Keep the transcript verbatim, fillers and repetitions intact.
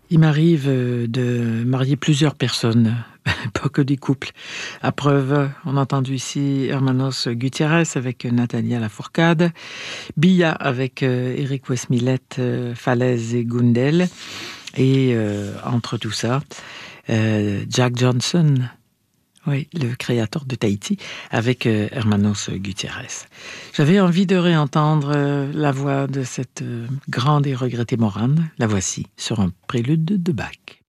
Il m'arrive euh, de marier plusieurs personnes, pas que des couples. À preuve, on a entendu ici Hermanos Gutiérrez avec Natalia Lafourcade, Bia avec euh, Eric Westmillet, euh, Falaise et Gundel, et euh, entre tout ça, euh, Jack Johnson, oui, le créateur de Tahiti, avec euh, Hermanos Gutiérrez. J'avais envie de réentendre euh, la voix de cette euh, grande et regrettée Morane. La voici sur un prélude de Bach.